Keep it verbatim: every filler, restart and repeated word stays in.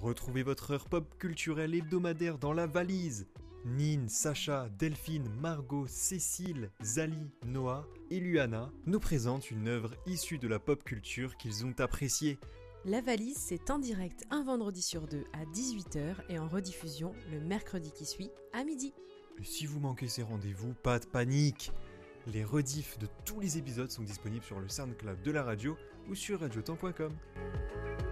Retrouvez votre heure pop culturelle hebdomadaire dans la valise. Nin, Sacha, Delphine, Margot, Cécile, Zali, Noah et Luana nous présentent une œuvre issue de la pop culture qu'ils ont appréciée. La valise, c'est en direct un vendredi sur deux à dix-huit heures et en rediffusion le mercredi qui suit à midi. Et si vous manquez ces rendez-vous, pas de panique. Les rediffs de tous les épisodes sont disponibles sur le SoundCloud de la radio ou sur radiotemps point com.